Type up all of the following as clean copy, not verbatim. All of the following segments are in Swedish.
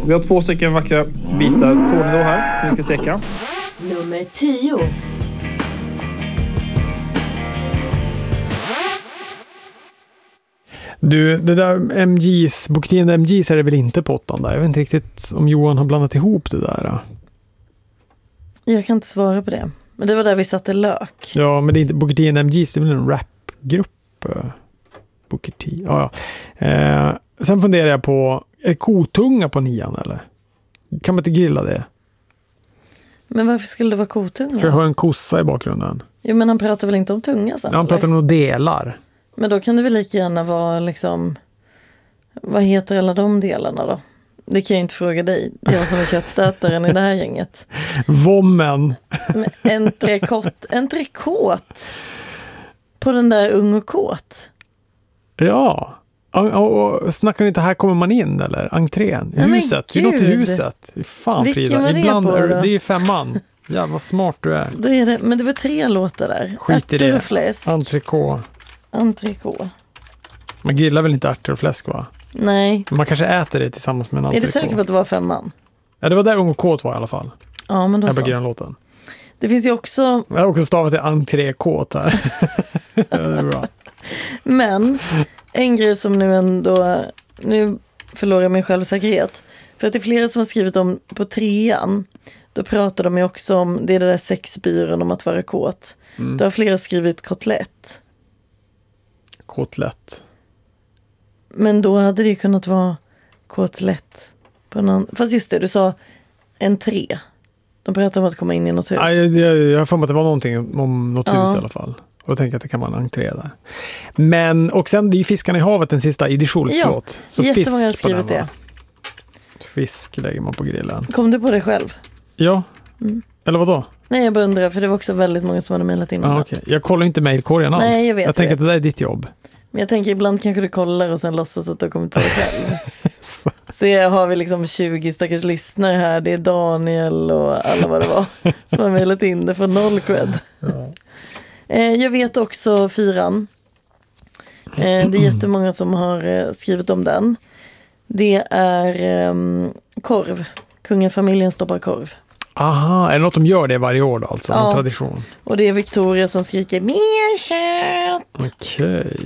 Vi har 2 stycken vackra bitar tornedå här som vi ska steka. Nummer 10. Du, det där bouquetinen MGs är det väl inte på 8 där? Jag vet inte riktigt om Johan har blandat ihop det där. Jag kan inte svara på det. Men det var där vi satte lök. Ja, men det är inte bouquetinen MGs, det är väl en rapgrupp. Bouquetin, ja. Sen funderar jag på, är det kotunga på 9 eller? Kan man inte grilla det? Men varför skulle det vara kotunga? För jag har en kossa i bakgrunden. Jo, men han pratar väl inte om tunga sen? Ja, han pratar om delar. Men då kan det väl lika gärna vara liksom... Vad heter alla de delarna då? Det kan jag inte fråga dig. Jag som är köttätaren i det här gänget. Vommen. Entrecote. På den där ung och kåt. Ja. Och snackar ni inte här kommer man in eller? Entrén. Huset. Vi går till huset. Fan vilken Frida. var det Ibland på, är då? det är 5:an. Ja, vad smart du är. Då är det, men det var 3 låtar där. Skit i ärtor det. och fläsk. Entrecote. Man grillar väl inte ärtor och fläsk va? Nej. Man kanske äter det tillsammans med en Är entrecote. du säker på att det var 5:an? Ja, det var där ung och kåt var i alla fall. Ja, men då Jag så. börjar låten. Det finns ju också... Jag har också stavat till entrecôte här. Det är bra. Men en grej som nu ändå... Nu förlorar jag min självsäkerhet. För att det är flera som har skrivit om på 3:an. Då pratar de ju också om... Det är det där sexbyrån om att vara kåt. Då har flera skrivit kotlett. Kotlett. Men då hade det ju kunnat vara kotlett. På någon... Fast just det, du sa entré. De pratar om att komma in i något hus. Ja, jag har för mig att det var någonting om något hus i alla fall. Och då tänker jag att det kan vara en entré där. Men, och sen det är ju Fiskarna i havet, den sista Idi Schultz låt. Så jättemånga har fisk på skrivit den, det. Fisk lägger man på grillen. Kom du på det själv? Ja. Eller vad då? Nej, jag bara undrar, för det var också väldigt många som hade mejlat in om det. Okay. Jag kollar inte mejlkorgen alls. Nej, jag vet. Jag tänker att det där är ditt jobb. Men jag tänker ibland kanske du kollar och sen låtsas att du har kommit på det själv. Så jag har vi liksom 20 stackars lyssnare här. Det är Daniel och alla vad det var som har mejlat in det för 0 cred. Ja. Jag vet också 4:an. Det är jättemånga som har skrivit om den. Det är korv. Kungafamiljen stoppar korv. Aha, är det något de gör det varje år då? Alltså, en tradition. Och det är Victoria som skriker mer kött. Okej.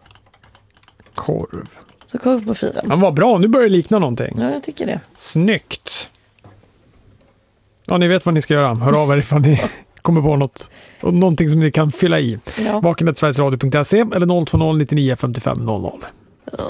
Korv. Så korv på 4:an. Ja, vad bra, nu börjar det likna någonting. Ja, jag tycker det. Snyggt. Ja, ni vet vad ni ska göra. Hör av er ifall ni kommer på någonting som ni kan fylla i. Ja. Vaken@sverigesradio.se eller 020 99 55 00.